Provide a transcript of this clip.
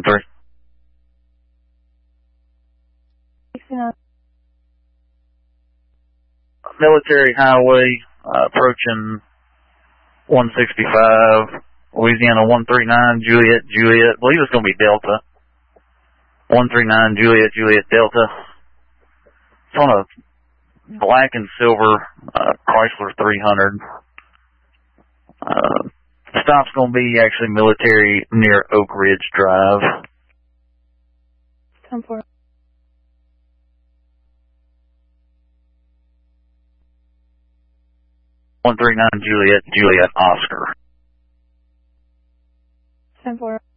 3. Military Highway, approaching 165, Louisiana 139, Juliet, Juliet. I believe it's going to be Delta. 139, Juliet, Juliet, Delta. It's on a black and silver Chrysler 300. Stop's going to be actually military near Oak Ridge Drive. 10-4. Juliet, Juliet, Oscar. 10-4.